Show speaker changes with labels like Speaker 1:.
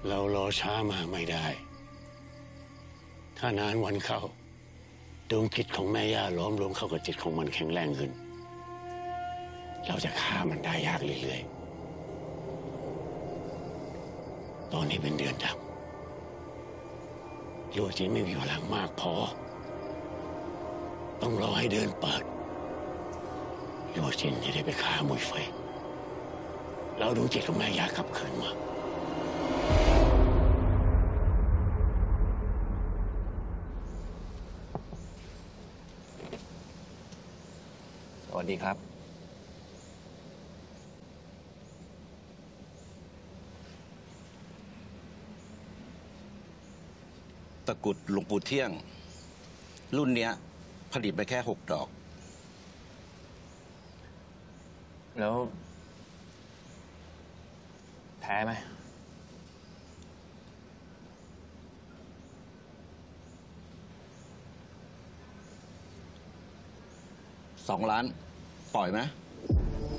Speaker 1: เรารอช้ามาไม่ได้ ถ้านานวันเข้าดวงจิตของแม่ย่าล้อมรวมเข้ากับจิตของมันแข็งแรงขึ้น เราจะฆ่ามันได้ยากเรื่อยๆตอนนี้เป็นเดือนดับลัวจินไม่มีพลังมากพอต้องรอให้เดินเปิดลัวจินจะได้ไปฆ่ามุยเฟยเราดวงจิตของแม่ย่ากลับคืนมา
Speaker 2: สวัสดีครับ
Speaker 3: ตะกรุดหลวงปู่เที่ยง รุ่นเนี้ยผลิตไปแค่6 ดอก
Speaker 2: แล้วแท้ไหม
Speaker 3: 2 ล้าน ปล่อยไหม